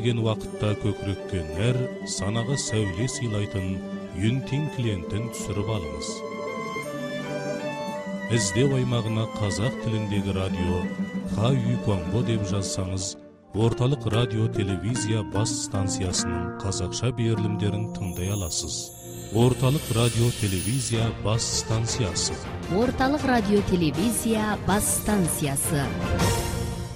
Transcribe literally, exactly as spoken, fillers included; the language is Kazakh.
келген вақытта көкірекке нәр, санаға сәуле сыйлайтын Юнтин клиентін түсіріп алыңыз. Іздеу аймағына қазақ тіліндегі радио Ха Үй Куанбо деп жазсаңыз, орталық радио телевизия бас станциясының қазақша берілімдерін тыңдай аласыз. Орталық радио телевизия бас станциясы. Орталық радио телевизия бас станциясы.